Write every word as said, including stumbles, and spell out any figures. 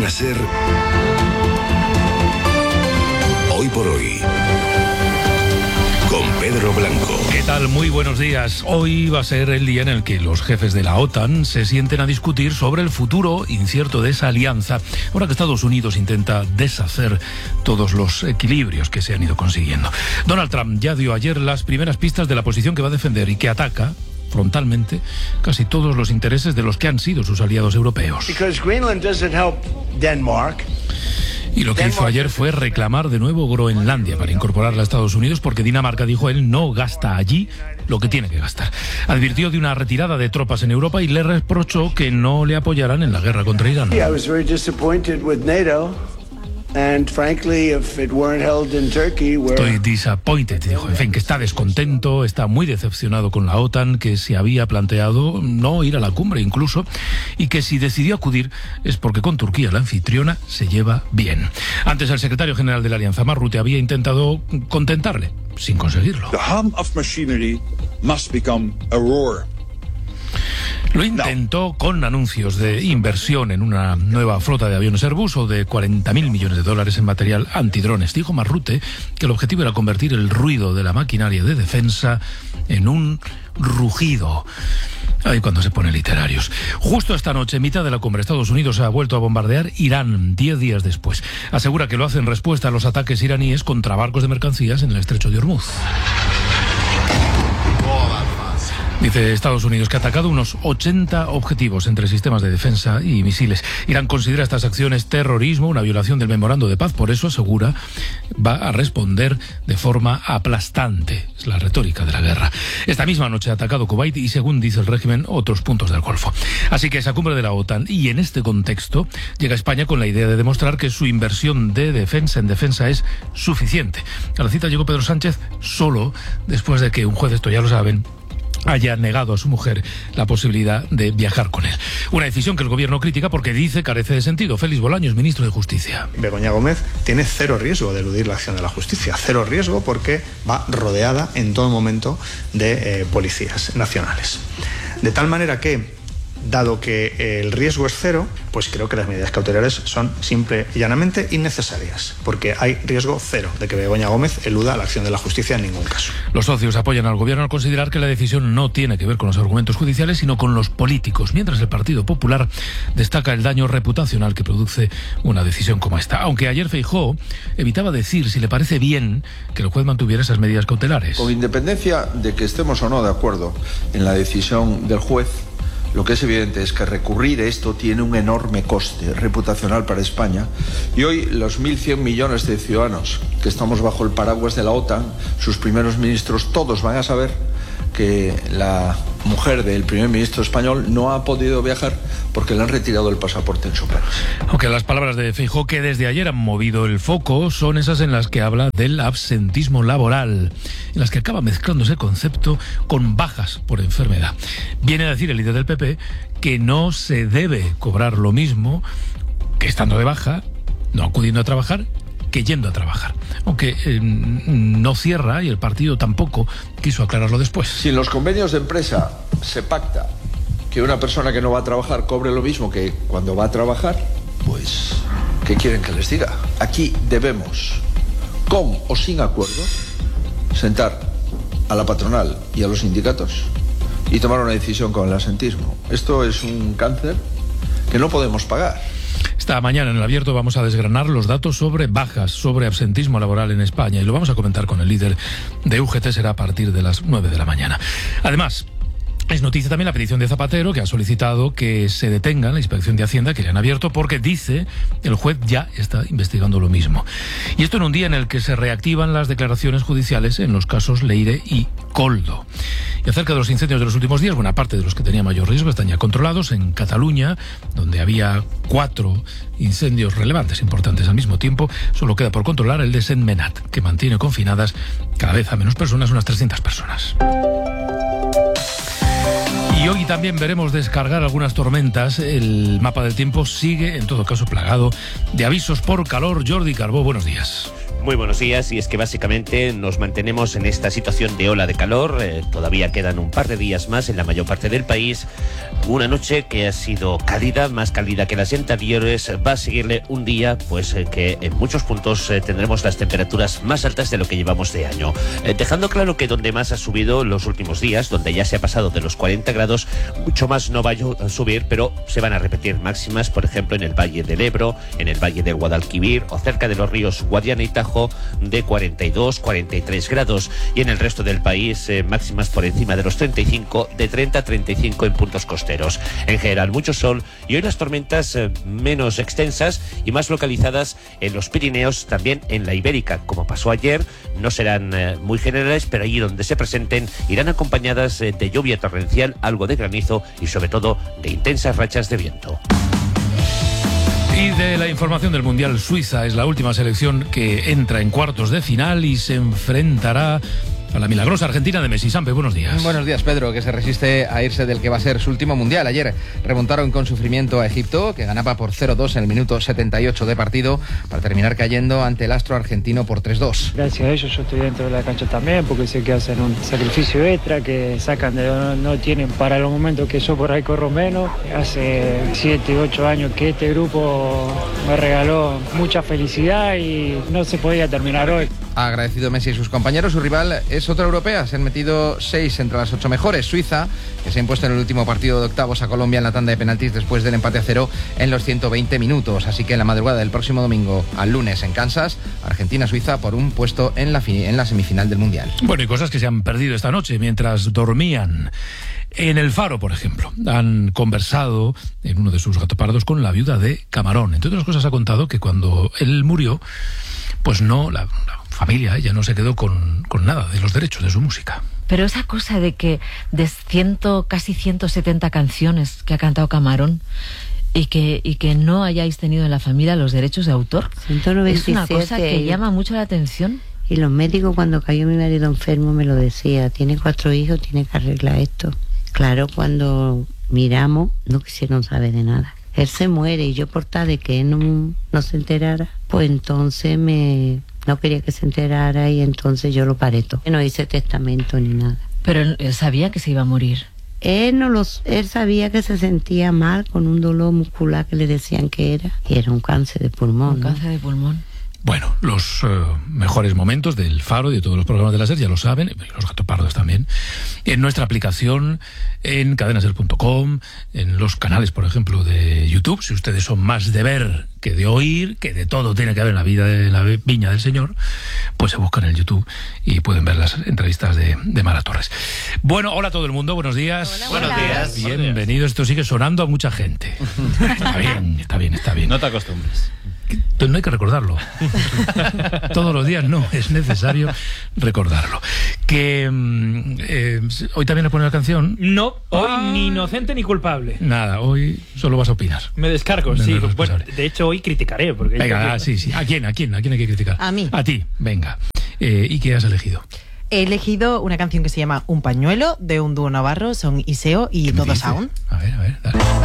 a ser Hoy por Hoy, con Pedro Blanco. ¿Qué tal? Muy buenos días. Hoy va a ser el día en el que los jefes de la OTAN se sienten a discutir sobre el futuro incierto de esa alianza, ahora que Estados Unidos intenta deshacer todos los equilibrios que se han ido consiguiendo. Donald Trump ya dio ayer las primeras pistas de la posición que va a defender y que ataca frontalmente casi todos los intereses de los que han sido sus aliados europeos. Y lo que hizo ayer fue reclamar de nuevo Groenlandia para incorporarla a Estados Unidos, porque Dinamarca, dijo él, no gasta allí lo que tiene que gastar. Advirtió de una retirada de tropas en Europa y le reprochó que no le apoyaran en la guerra contra Irán. And frankly, if it weren't held in Turkey, where... Estoy disappointed, dijo. En fin, que está descontento, está muy decepcionado con la OTAN, que se había planteado no ir a la cumbre incluso, y que si decidió acudir es porque con Turquía, la anfitriona, se lleva bien. Antes, el secretario general de la Alianza, Mark Rutte, había intentado contentarle, sin conseguirlo. The hum of machinery must become a roar. Lo intentó con anuncios de inversión en una nueva flota de aviones Airbus o de cuarenta mil millones de dólares en material antidrones. Dijo Mark Rutte que el objetivo era convertir el ruido de la maquinaria de defensa en un rugido. Ahí cuando se ponen literarios. Justo esta noche, en mitad de la cumbre, Estados Unidos ha vuelto a bombardear Irán diez días después. Asegura que lo hace en respuesta a los ataques iraníes contra barcos de mercancías en el estrecho de Hormuz. Dice Estados Unidos que ha atacado unos ochenta objetivos entre sistemas de defensa y misiles. Irán considera estas acciones terrorismo, una violación del memorando de paz. Por eso, asegura, va a responder de forma aplastante. Es la retórica de la guerra. Esta misma noche ha atacado Kuwait y, según dice el régimen, otros puntos del Golfo. Así que esa cumbre de la OTAN, y en este contexto, llega España con la idea de demostrar que su inversión de defensa en defensa es suficiente. A la cita llegó Pedro Sánchez solo después de que un juez, esto ya lo saben, haya negado a su mujer la posibilidad de viajar con él. Una decisión que el gobierno critica porque dice carece de sentido. Félix Bolaños, ministro de Justicia. Begoña Gómez tiene cero riesgo de eludir la acción de la justicia. Cero riesgo porque va rodeada en todo momento de eh, policías nacionales. De tal manera que, dado que el riesgo es cero, pues creo que las medidas cautelares son simple y llanamente innecesarias, porque hay riesgo cero de que Begoña Gómez eluda la acción de la justicia en ningún caso. Los socios apoyan al gobierno al considerar que la decisión no tiene que ver con los argumentos judiciales, sino con los políticos, mientras el Partido Popular destaca el daño reputacional que produce una decisión como esta. Aunque ayer Feijóo evitaba decir si le parece bien que el juez mantuviera esas medidas cautelares. Con independencia de que estemos o no de acuerdo en la decisión del juez, lo que es evidente es que recurrir esto tiene un enorme coste reputacional para España, y hoy los mil cien millones de ciudadanos que estamos bajo el paraguas de la OTAN, sus primeros ministros, todos van a saber que la mujer del primer ministro español no ha podido viajar porque le han retirado el pasaporte en su país. Aunque las palabras de Feijóo, que desde ayer han movido el foco, son esas en las que habla del absentismo laboral, en las que acaba mezclando ese concepto con bajas por enfermedad. Viene a decir el líder del P P que no se debe cobrar lo mismo que estando de baja, no acudiendo a trabajar, que yendo a trabajar. Aunque eh, no cierra, y el partido tampoco quiso aclararlo después. Si en los convenios de empresa se pacta que una persona que no va a trabajar cobre lo mismo que cuando va a trabajar, pues, ¿qué quieren que les diga? Aquí debemos, con o sin acuerdo, sentar a la patronal y a los sindicatos y tomar una decisión con el asentismo. Esto es un cáncer que no podemos pagar. Esta mañana en El Abierto vamos a desgranar los datos sobre bajas, sobre absentismo laboral en España, y lo vamos a comentar con el líder de U G T. Será a partir de las nueve de la mañana. Además, es noticia también la petición de Zapatero, que ha solicitado que se detenga la inspección de Hacienda que le han abierto porque, dice, el juez ya está investigando lo mismo. Y esto en un día en el que se reactivan las declaraciones judiciales en los casos Leire y Koldo. Y acerca de los incendios de los últimos días, buena parte de los que tenían mayor riesgo están ya controlados. En Cataluña, donde había cuatro incendios relevantes, importantes al mismo tiempo, solo queda por controlar el de Sentmenat, que mantiene confinadas cada vez a menos personas, unas trescientas personas. Y hoy también veremos descargar algunas tormentas. El mapa del tiempo sigue, en todo caso, plagado de avisos por calor. Jordi Carbó, buenos días. Muy buenos días, y es que básicamente nos mantenemos en esta situación de ola de calor. Eh, todavía quedan un par de días más en la mayor parte del país. Una noche que ha sido cálida, más cálida que las anteriores. Va a seguirle un día pues eh, que en muchos puntos eh, tendremos las temperaturas más altas de lo que llevamos de año. Eh, dejando claro que donde más ha subido los últimos días, donde ya se ha pasado de los cuarenta grados, mucho más no va a subir, pero se van a repetir máximas, por ejemplo, en el Valle del Ebro, en el Valle del Guadalquivir o cerca de los ríos Guadiana y Tajo, de cuarenta y dos, cuarenta y tres grados, y en el resto del país eh, máximas por encima de los treinta y cinco, de treinta a treinta y cinco en puntos costeros. En general mucho sol, y hoy las tormentas eh, menos extensas y más localizadas en los Pirineos, también en la Ibérica, como pasó ayer. No serán eh, muy generales, pero allí donde se presenten irán acompañadas eh, de lluvia torrencial, algo de granizo y sobre todo de intensas rachas de viento. Y de la información del Mundial, Suiza es la última selección que entra en cuartos de final y se enfrentará a la milagrosa Argentina de Messi. Sampe, buenos días. Buenos días, Pedro, que se resiste a irse del que va a ser su último Mundial. Ayer remontaron con sufrimiento a Egipto, que ganaba por cero dos en el minuto setenta y ocho de partido, para terminar cayendo ante el astro argentino por tres dos. Gracias a ellos yo estoy dentro de la cancha también, porque sé que hacen un sacrificio extra, que sacan de no, no tienen para los momentos que yo por ahí corro menos. Hace siete, ocho años que este grupo me regaló mucha felicidad y no se podía terminar hoy. Ha agradecido Messi y sus compañeros. Su rival es otra europea. Se han metido seis entre las ocho mejores. Suiza, que se ha impuesto en el último partido de octavos a Colombia en la tanda de penaltis después del empate a cero en los ciento veinte minutos. Así que en la madrugada del próximo domingo al lunes en Kansas, Argentina-Suiza por un puesto en la, en la semifinal del Mundial. Bueno, y cosas que se han perdido esta noche mientras dormían. En El Faro, por ejemplo, han conversado en uno de sus gatopardos con la viuda de Camarón. Entre otras cosas ha contado que cuando él murió, pues no, la, la familia, ella no se quedó con, con nada de los derechos de su música. Pero esa cosa de que de ciento, casi ciento setenta canciones que ha cantado Camarón y que, y que no hayáis tenido en la familia los derechos de autor, ciento noventa y siete, es una cosa que llama mucho la atención. Y los médicos, cuando cayó mi marido enfermo, me lo decía: tiene cuatro hijos, tiene que arreglar esto. Claro, cuando miramos, no quisieron saber de nada. Él se muere y yo, por tal de que él no, no se enterara, pues entonces me no quería que se enterara, y entonces yo lo paré todo. No hice testamento ni nada. Pero él sabía que se iba a morir. Él no los, él sabía que se sentía mal con un dolor muscular que le decían que era, y era un cáncer de pulmón. Un ¿no? cáncer de pulmón. Bueno, los uh, mejores momentos del Faro y de todos los programas de la SER ya lo saben, y los gatopardos también, en nuestra aplicación, en cadena ser punto com, en los canales, por ejemplo, de YouTube. Si ustedes son más de ver que de oír, que de todo tiene que haber en la vida de la viña del Señor, pues se buscan en el YouTube y pueden ver las entrevistas de, de Mara Torres. Bueno, hola a todo el mundo, buenos días. Hola, buenos días. Bienvenido, esto sigue sonando a mucha gente. Está bien, está bien, está bien. No te acostumbres. Entonces no hay que recordarlo. Todos los días no es necesario recordarlo. Que eh, hoy también le pone la canción. No, hoy ah, ni inocente ni culpable. Nada, hoy solo vas a opinar. Me descargo, no, sí. No bueno, de hecho hoy criticaré. Porque venga, ah, sí, sí. ¿A quién? ¿A quién? ¿A quién hay que criticar? A mí. A ti, venga. Eh, ¿Y qué has elegido? He elegido una canción que se llama Un pañuelo, de un dúo navarro, son Iseo y Todo Sound. A ver, a ver, dale.